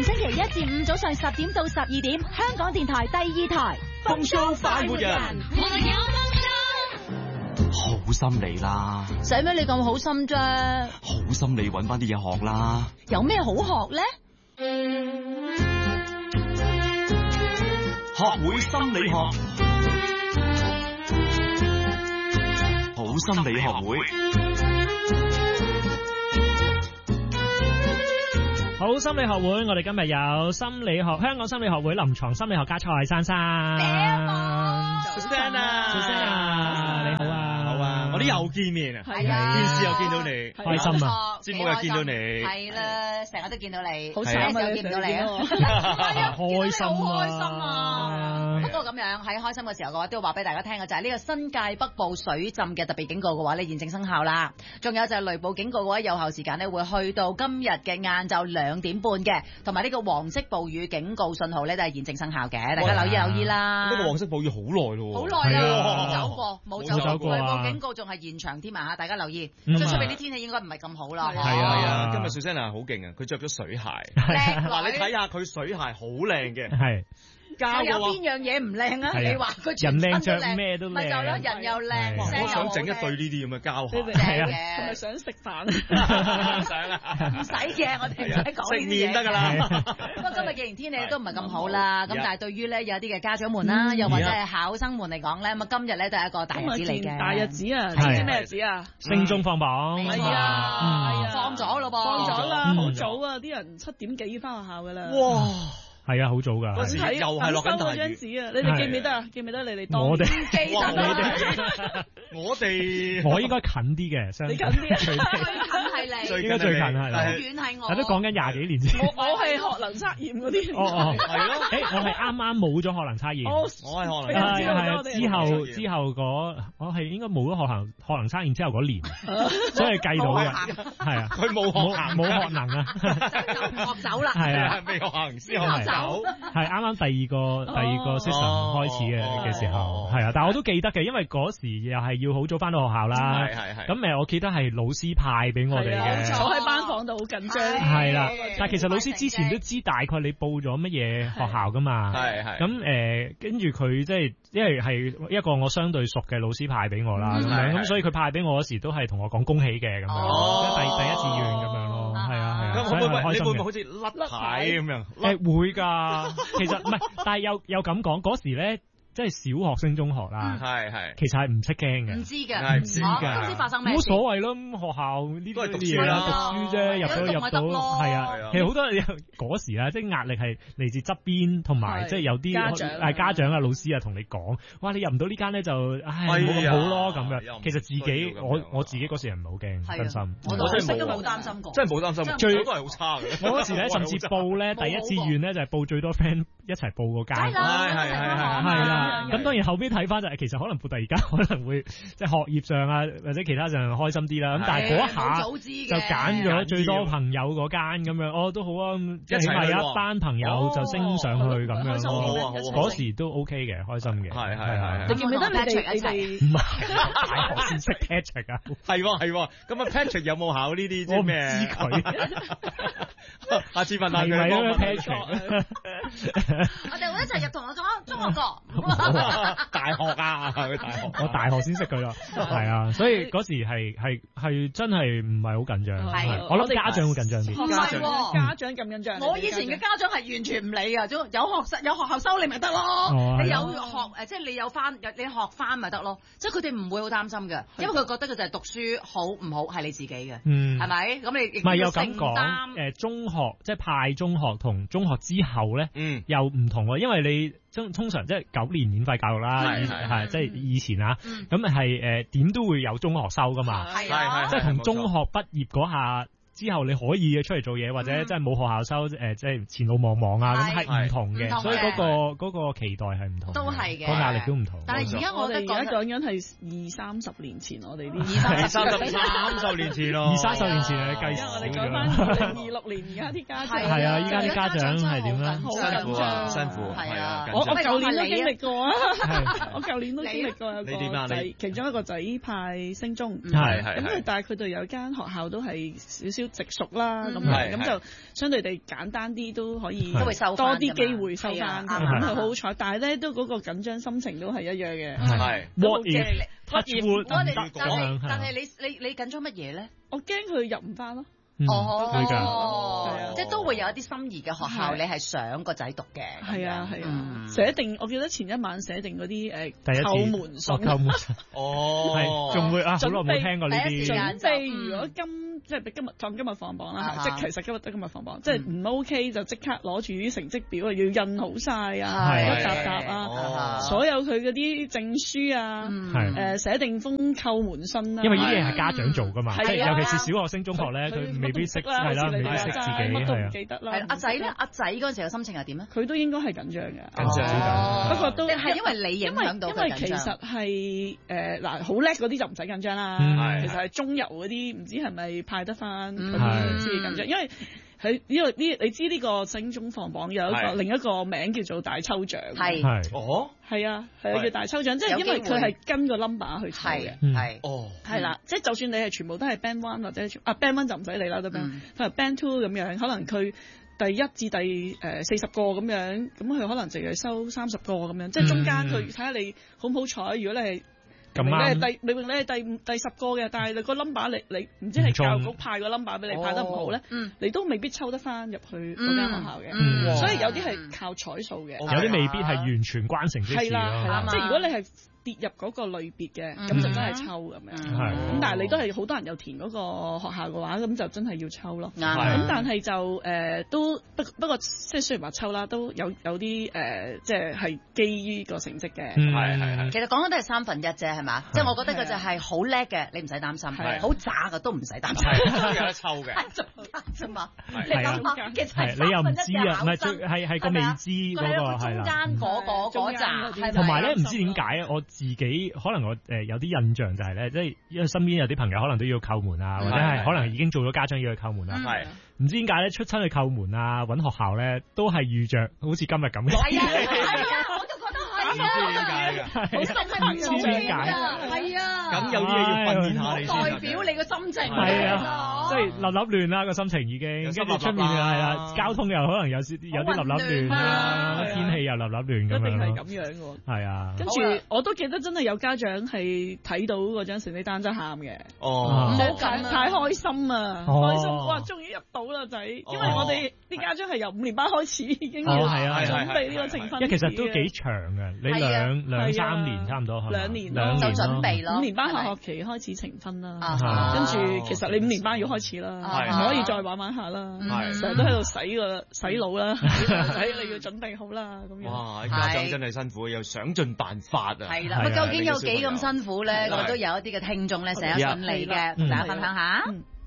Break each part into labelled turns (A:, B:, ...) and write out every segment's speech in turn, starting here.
A: 逢星期一至五早上10點到12點，香港電台第2台
B: 風騷快活人，
A: 我哋有
B: 好心理啦，
A: 使咩你咁好心啫？
B: 好心理揾翻啲嘢學啦。
A: 有咩好學咧？
B: 學會心理學，好心理學會。
C: 好心理學會，我哋今日有心理學香港心理學會臨床心理學家蔡珊珊。
D: Susanna，
C: 你好啊，
D: 好啊，我哋又見面啊，
A: 係啊，
D: 電視又見到你，
C: 開心啊，
D: 節目又見到你，
A: 係啦，成日都見到你，
E: 好慘啊，
A: 又見唔到你啊，
C: 開心
A: 好開心啊！
C: 啊！
A: 不過咁樣喺開心嘅時候嘅話，都要話俾大家聽嘅就係呢個新界北部水浸嘅特別警告嘅話呢，現正生效啦。仲有就係雷暴警告嘅話，有效時間呢會去到今日嘅晏晝2點半嘅，同埋呢個黃色暴雨警告信號呢都係現正生效嘅，大家留意啦。
D: 呢個黃色暴雨好耐咯，
A: 好耐啦，
C: 係
A: 冇走過，冇走過，雷暴警告仲係延長添啊嚇！大家留意，即係出邊啲天氣應該唔係咁好啦。
C: 係啊，
D: 今日 Susanna 好勁啊，佢着咗水鞋，
A: 靚
D: 嗱你
A: 女
D: 睇下佢水鞋好靚嘅，
C: 係
D: 膠
A: 有
D: 嘅話
A: 邊樣嘢唔靚啊？
C: 係啊
A: 你話佢全
C: 人靚
A: 身都
C: 着咩都靚
A: 咪就係咯，人又靚，
C: 係
A: 聲又
D: 我想整一
A: 好聽
D: 對呢啲咁嘅膠鞋，
A: 正
C: 係啊
A: 嘅
E: 係咪。想食飯？
D: 想啊，
A: 唔使嘅，我哋唔使講呢啲
D: 食麵得㗎
A: 嘢。
D: 啦。
A: 不過今日既然天氣都唔係咁好啦，咁
D: 係
A: 但係對於咧有啲嘅家長們啦，又或者係考生們嚟講咧，咁啊今日咧都係一個大日子嚟嘅。
E: 大日子啊！
C: 係
E: 知唔知咩日子啊？
C: 升中放榜，
A: 係
E: 啊
A: 放咗咯噃，
E: 放咗啦，
C: 嗯
E: 好早啊！啲人7點幾翻學校噶啦。
D: 哇！
C: 係啊，好早
D: 嗰時
C: 㗎。
D: 又係落緊大雨
E: 收嗰張紙啊！你哋記唔記得啊？記唔記得你哋當
C: 我哋
A: 記
D: 哇
A: 得啦，
D: 我哋
C: 我應該近啲嘅，相
E: 你近啲啊
A: 最近係你，
D: 最
C: 應該最近係啦
A: 好遠係我。
C: 但都講緊廿幾年前。
E: 我係學能測驗嗰啲。
C: 哦，
D: 係咯，
C: 誒，我係啱啱冇咗學能測驗。
D: 我係可
E: 係
D: 能
C: 之後嗰我係應該冇咗學能測驗之後嗰年，所以計到嘅，係啊，
D: 佢冇學行
C: 冇學能啊，
A: 學走啦，
C: 係啊，
D: 未學行先學
C: 係
D: 走，
C: 係啱啱第二個 system 開始嘅時候，係啊，但係我都記得嘅，因為嗰時又係要好早翻到學校啦，
D: 係
C: 咁我記得係老師派俾我哋嘅，
E: 坐喺班房度好緊張。
C: 係啦，但係其實老師之前都知大概你報咗乜嘢學校噶嘛，
D: 係
C: 咁跟住佢即係因為係一個我相對熟嘅老師派俾我啦，咁樣咁所以佢派俾我嗰時都係同我講恭喜嘅咁樣，第一志願咁樣咯，係啊，
D: 咁
C: 所以係開心嘅
D: 你會唔會好似甩牌咁樣？
C: 會㗎，其實唔係，但係有咁講嗰時咧。即係小學升中學啦，
D: 係，
C: 其實係唔識驚嘅，
A: 唔知嘅，
D: 係唔知㗎
A: 唔知發生咩事。
C: 冇所謂咯，咁學校呢
D: 都係讀
C: 啲嘢啦，
D: 書
C: 讀書啫，入到係啊。其實好多嗰時啊，即係壓力係嚟自側邊，同埋即係有啲家長啊、老師啊同你講，哇，你入唔到呢間咧就唉冇咁好咯咁樣。其實自己我自己嗰時係唔係好驚，真心。
A: 我真係冇擔心過，
D: 真係冇擔心，最都係好差嘅。
C: 我嗰時咧甚至報咧第一志願咧就係報最多 friend 一齊報嗰間，係啦。咁當然後邊睇翻就係其實可能報第二間可能會即係學業上啊或者其他上開心啲啦。咁但係嗰一下就揀咗最多朋友嗰間咁樣，都好啊，即係起碼有一班朋友就升上去咁樣咯。嗰時都 OK 嘅，開心嘅。係。
E: 你記唔記得你哋
C: 唔係大學先識 Patrick 啊？
D: 係。咁啊 Patrick 有冇考呢啲？
C: 我唔知佢。
D: 下次問下
C: 佢。係咪 Patrick？
A: 我哋會一齊入同我講中學個。
D: 大學啊，佢大學，
C: 我大學先識佢咯，係啊，所以嗰時係真係唔係好緊張，我諗家長會緊張啲，
A: 唔係
E: 家長咁緊張。
A: 我以前嘅家長係完全唔理噶，有學校收你咪得咯，你有學即係你有翻你學翻咪得咯，即係佢哋唔會好擔心嘅，因為佢覺得佢就係讀書好唔好係你自己嘅，係咪？咁你亦
C: 唔係又咁講，中學即係派中學同中學之後咧，又唔同喎，因為你。通常即係9年免費教育啦，係即係以前啊，咁係點都會有中學收噶嘛，即係同中學畢業嗰下。之後你可以出嚟做嘢，或者即係冇學校收即係前路茫茫啊，咁係唔同嘅，所以嗰個期待係唔同，
A: 都係嘅，
C: 個壓力都唔同。
A: 但係而家我哋
E: 而家講緊係20-30年前，我哋啲
D: 20-30年前咯
C: ，20-30年前你計
E: 我哋講翻2026年，而家啲家長
C: 係啊，依家啲家長係點咧？
E: 好緊張，
D: 辛苦係啊！
E: 我舊年都經歷過啊，我舊年都經歷過有個仔，其中一個仔派升中，
D: 係
E: 咁但係佢哋有間學校都係少少直屬啦，咁就相對地簡單啲，都可以多啲機會收翻，咁係好彩。但係咧都嗰個緊張心情都係一樣嘅，
D: 係。
A: 但係你緊張乜嘢咧？
E: 我驚佢入唔翻咯。
A: 即係都會有一啲心儀嘅學校，你係想個仔讀嘅。係
E: 啊，寫定，我記得前一晚寫定嗰啲叩門信。
C: 係仲會好耐冇聽過呢啲。
E: 準備如果即係今日放榜啦，即係其實今日放榜，即係唔 OK 就即刻攞住啲成績表啊，要印好晒啊，一沓沓啊，所有佢嗰啲證書啊，寫定封叩門信啊。
C: 因為呢啲嘢係家長做㗎嘛，即係尤其是小學升中學咧，佢未必識係啦，未必識自己
E: 乜都唔記得啦。
A: 阿仔咧，阿仔嗰陣時嘅心情係點咧？
E: 佢都應該係緊張嘅，
C: 不
E: 過都
A: 係因為你影響到佢緊張。因為其實係嗱好叻嗰啲就唔使緊張啦，其實係中游嗰啲唔知係咪派得翻嗰啲先緊張，因為佢你知呢個升中放榜有另一個名叫做大抽獎，係啊叫大抽獎，即係因為佢係跟個 number 去抽嘅，係啦，即係就算你係全部都係 band one 或者band one 就唔使理啦，都 band two 咁樣，可能佢第1至第40個咁樣，咁佢可能淨係收30個咁樣，即係中間佢睇下你好唔好彩，如果你係你係第10個嘅，但係你個 number 你唔知係教育局派個 number 俾你派得唔好咧，你都未必抽得翻入去嗰間學校嘅，所以有啲係靠彩數嘅，
C: 有啲未必係完全關成績事咯。
E: 係啦，即係如果你係跌入嗰個類別嘅，咁就真係抽咁樣。咁但係你都係好多人有填嗰個學校嘅話，咁就真係要抽咯。咁但係就都不過即係雖然話抽啦，都有啲即係基於個成績嘅。
A: 其實講緊都係1/3啫，係嘛？即係我覺得佢就係好叻嘅，你唔使擔心；好渣嘅都唔使擔心。
D: 都有得抽嘅，
A: 啫嘛。
C: 係啊，你又唔知啊？唔係係個未知嗰個係啦。
A: 中間嗰扎，
C: 同埋咧唔知點解啊？我自己可能我有啲印象就係咧，即係因為身邊有啲朋友可能都要叩門啊，或者係可能已經做咗家長要去叩門啊。係唔知點解咧出親去叩門啊，揾學校咧都係遇着好似今日咁嘅。
A: 係啊，我就覺得係啊。
D: 唔知點解㗎？
A: 好實係唔知點解啊。係啊。
D: 咁有啲嘢要訓練下你先。
A: 代表你個心情。
C: 係啊，即係立亂啦個心情已經，跟住出面係啦，交通又可能有啲立亂啦，天氣又立亂咁樣。
E: 一定係咁樣喎。
C: 係啊。跟
E: 住我都記得真係有家長係睇到嗰張成績單真係喊嘅。
A: 哦。
E: 太開心啊！開心哇！終於入到啦仔，因為我哋啲家長係由5年班開始已經要準備呢個呈分。
C: 因為其實都幾長嘅，你兩3年差唔多係。2年
A: 就準備咯。5
E: 年班下學期開始呈分啦，跟住其實你5年班要開始啦，唔可以再玩下啦，成日都喺度洗腦啦，你要準備好啦咁樣。
D: 哇！家長真係辛苦，又想盡辦法啊。
A: 係啦，咁究竟有幾咁辛苦咧？我都有一啲嘅聽眾咧寫咗信嚟嘅，同大家分享下。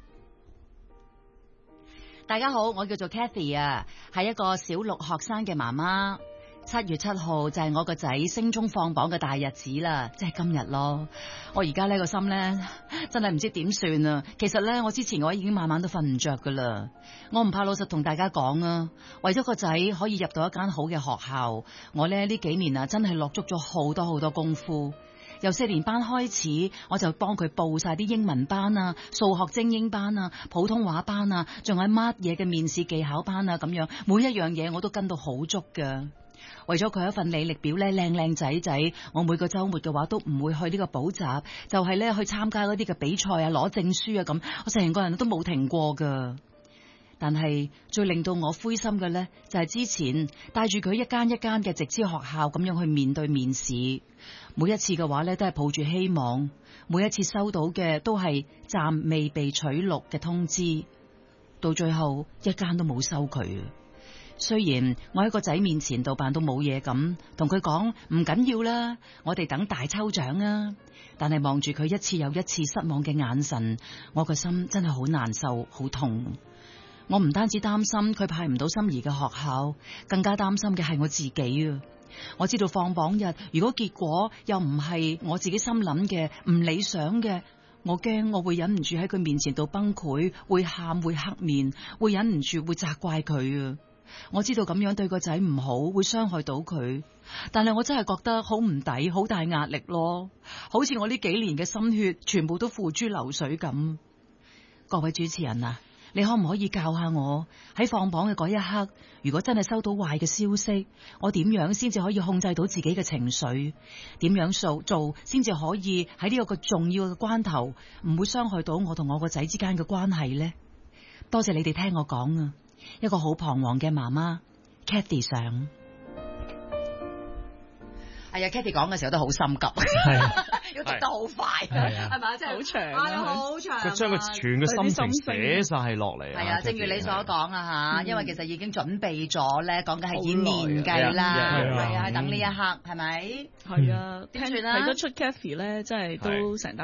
A: 大家好，我叫做 Cathy 啊，係一個小6學生嘅媽媽。7月7號就係我個仔升中放榜嘅大日子啦，即係今日咯。我而家呢個心咧，真係唔知點算啊。其實咧，我之前我已經晚晚都瞓唔着噶啦。我唔怕老實同大家講啊，為咗個仔可以入到一間好嘅學校，我咧呢幾年啊真係落足咗好多功夫。由4年班開始，我就幫佢報晒啲英文班啊、數學精英班啊、普通話班啊，仲有乜嘢嘅面試技巧班啊，咁樣每一樣嘢我都跟到好足噶。為咗佢一份履歷表咧靚仔，我每個週末嘅話都唔會去呢個補習，就係咧去參加嗰啲嘅比賽啊、攞證書啊咁，我成個人都冇停過噶。但係最令到我灰心嘅咧，就係之前帶住佢一間嘅直資學校咁樣去面對面試，每一次嘅話咧都係抱住希望，每一次收到嘅都係暫未被取錄嘅通知，到最後一間都冇收佢。雖然我喺個仔面前度扮到冇嘢咁，同佢講唔緊要啦，我哋等大抽獎啊！但係望住佢一次又一次失望嘅眼神，我個心真係好難受，好痛。我唔單止擔心佢派唔到心儀嘅學校，更加擔心嘅係我自己啊！我知道放榜日如果結果又唔係我自己心諗嘅，唔理想嘅，我驚我會忍唔住喺佢面前度崩潰，會喊，會黑面，會忍唔住會責怪佢啊！我知道咁樣對個仔唔好，會傷害到佢，但係我真係覺得好唔抵，好大壓力咯，好似我呢幾年嘅心血全部都付諸流水咁。各位主持人啊， 你可唔可以教下我喺放榜嘅嗰一刻，如果真係收到壞嘅消息，我點樣先至可以控制到自己嘅情緒？點樣做先至可以喺呢個重要嘅關頭，唔會傷害到我同我個仔之間嘅關係呢？多謝你哋聽我講啊！一個好彷徨嘅媽媽 Cathy 上。係啊 Cathy 講嘅時候都好心急，要讀得好快，係咪？真係好長，好長。
D: 佢將佢全個心情寫晒落嚟。係
A: 啊，正如你所講啊嚇，因為其實已經準備咗咧，講緊係以年計啦，係啊，等呢一刻係咪？
E: 係啊，
A: 點算啊？
E: 睇得出 Cathy 咧，真係都成